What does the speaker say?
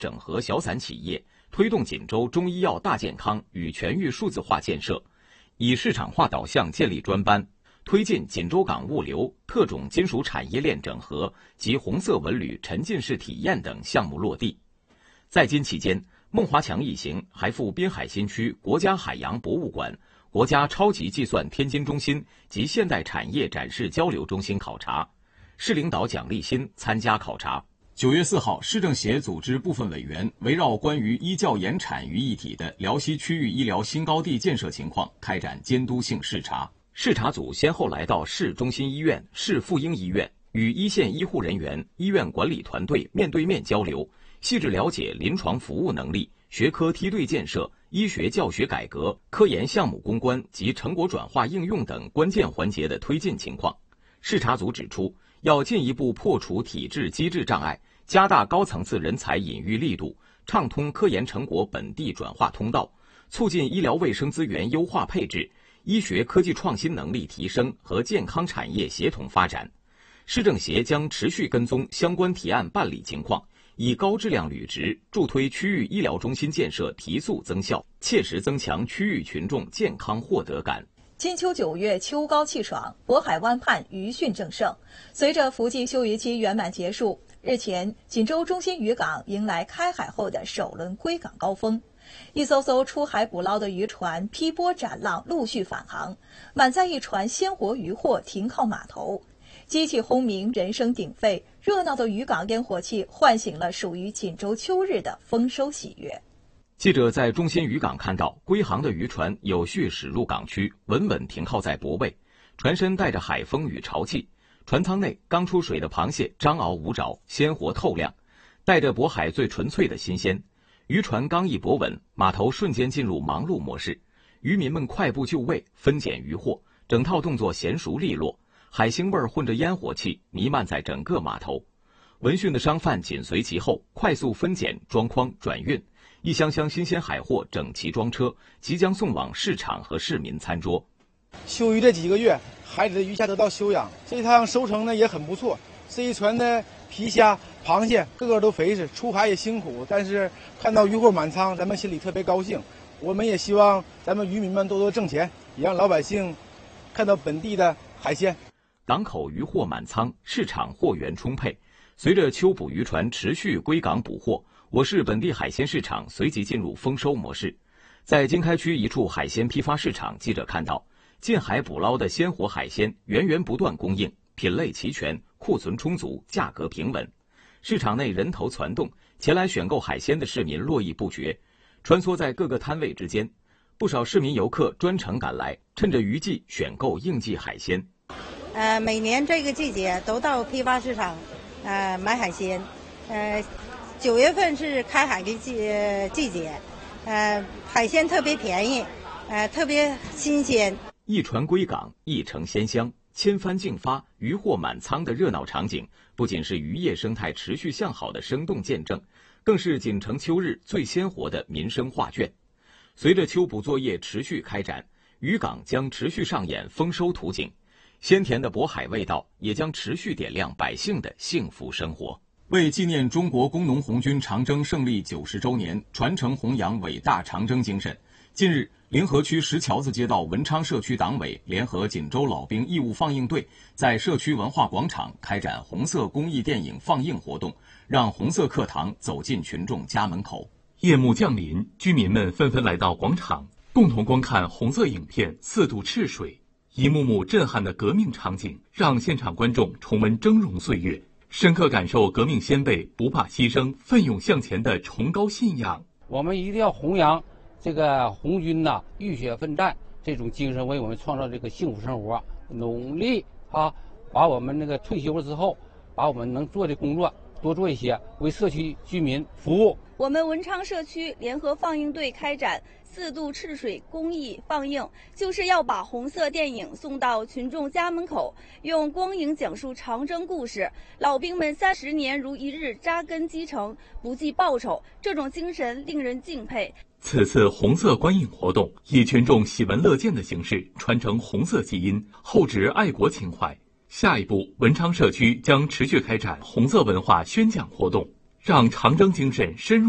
整合小散企业，推动锦州中医药大健康与全域数字化建设，以市场化导向建立专班，推进锦州港物流、特种金属产业链整合及红色文旅沉浸式体验等项目落地。在京期间，孟华强一行还赴滨海新区国家海洋博物馆、国家超级计算天津中心及现代产业展示交流中心考察，市领导蒋立新参加考察。9月4号，市政协组织部分委员围绕关于医教研产于一体的辽西区域医疗新高地建设情况开展监督性视察。视察组先后来到市中心医院、市妇婴医院，与一线医护人员、医院管理团队面对面交流，细致了解临床服务能力、学科梯队建设、医学教学改革、科研项目攻关及成果转化应用等关键环节的推进情况。视察组指出，要进一步破除体制机制障碍，加大高层次人才引育力度，畅通科研成果本地转化通道，促进医疗卫生资源优化配置、医学科技创新能力提升和健康产业协同发展。市政协将持续跟踪相关提案办理情况，以高质量履职助推区域医疗中心建设提速增效，切实增强区域群众健康获得感。 金秋9月，秋高气爽，渤海湾畔渔汛正盛。随着伏季休渔期圆满结束，日前，锦州中心渔港迎来开海后的首轮归港高峰。一艘艘出海捕捞的渔船劈波斩浪，陆续返航，满载一船鲜活渔获停靠码头。机器轰鸣，人声鼎沸，热闹的渔港烟火气唤醒了属于锦州秋日的丰收喜悦。 记者在中心渔港看到，归航的渔船有序驶入港区，稳稳停靠在泊位，船身带着海风与潮气，船舱内刚出水的螃蟹张骜舞爪，鲜活透亮，带着渤海最纯粹的新鲜。渔船刚一泊稳，码头瞬间进入忙碌模式，渔民们快步就位，分拣渔获，整套动作娴熟利落，海腥味混着烟火气弥漫在整个码头。闻讯的商贩紧随其后，快速分拣、装筐、转运，一箱箱新鲜海货整齐装车，即将送往市场和市民餐桌。 休渔这几个月，海里的鱼虾得到休养，这一趟收成呢也很不错。这一船的皮虾、螃蟹个个都肥实，出海也辛苦，但是看到渔获满仓，咱们心里特别高兴。我们也希望咱们渔民们多多挣钱，也让老百姓看到本地的海鲜。 港口渔获满仓，市场货源充沛。随着秋捕渔船持续归港补货，我市本地海鲜市场随即进入丰收模式。在经开区一处海鲜批发市场，记者看到近海捕捞的鲜活海鲜源源不断供应，品类齐全，库存充足，价格平稳。市场内人头攒动，前来选购海鲜的市民络绎不绝，穿梭在各个摊位之间。不少市民游客专程赶来，趁着渔季选购应季海鲜。 每年这个季节都到批发市场买海鲜。9月份是开海的季节，海鲜特别便宜，特别新鲜。 一船归港，一城鲜香，千帆竞发，渔获满仓的热闹场景，不仅是渔业生态持续向好的生动见证，更是锦城秋日最鲜活的民生画卷。随着秋捕作业持续开展，渔港将持续上演丰收图景，鲜甜的渤海味道也将持续点亮百姓的幸福生活。为纪念中国工农红军长征胜利90周年，传承弘扬伟大长征精神，近日，临河区石桥子街道文昌社区党委联合锦州老兵义务放映队，在社区文化广场开展红色公益电影放映活动，让红色课堂走进群众家门口。夜幕降临，居民们纷纷来到广场，共同观看红色影片《4渡赤水》。一幕幕震撼的革命场景，让现场观众重温峥嵘岁月，深刻感受革命先辈不怕牺牲、奋勇向前的崇高信仰。 我们一定要弘扬这个红军浴血奋战这种精神，为我们创造这个幸福生活，努力把我们那个退休了之后，把我们能做的工作多做一些，为社区居民服务。 我们文昌社区联合放映队开展4渡赤水公益放映，就是要把红色电影送到群众家门口，用光影讲述长征故事。老兵们30年如一日扎根基层，不计报酬，这种精神令人敬佩。 此次红色观影活动以群众喜闻乐见的形式传承红色基因，厚植爱国情怀。下一步，文昌社区将持续开展红色文化宣讲活动，让长征精神深入